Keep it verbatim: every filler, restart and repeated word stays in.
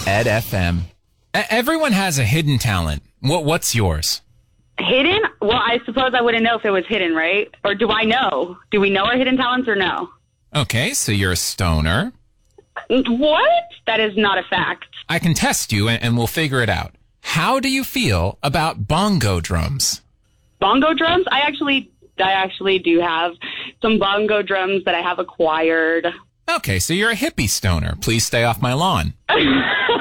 Ed F M. E- everyone has a hidden talent. What What's yours? Hidden? Well, I suppose I wouldn't know if it was hidden, right? Or do I know? Do we know our hidden talents or no? Okay, so you're a stoner. What? That is not a fact. I can test you and, and we'll figure it out. How do you feel about bongo drums? Bongo drums? I actually, I actually do have some bongo drums that I have acquired. Okay, so you're a hippie stoner. Please stay off my lawn.